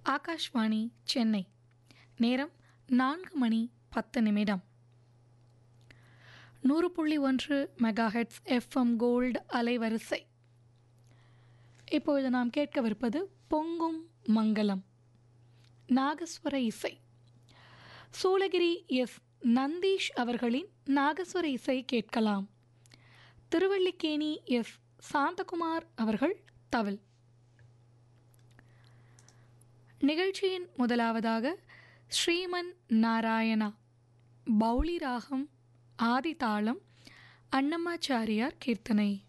ஆகாஷ்வாணி சென்னை. நேரம் 4:10. 100.1 megahertz FM gold அலைவரிசை. இப்பொழுது நாம் கேட்கவிருப்பது பொங்கும் மங்களம், நாகஸ்வர இசை. சூளகிரி எஸ் நந்தீஷ் அவர்களின் நாகஸ்வர இசை கேட்கலாம். திருவல்லிக்கேணி எஸ் சாந்தகுமார் அவர்கள் தவில். நிகழ்ச்சியின் முதலாவதாக ஸ்ரீமன் நாராயணா பௌளி ராகம், ஆதி தாளம், அன்னமாச்சாரியார் கீர்த்தனை.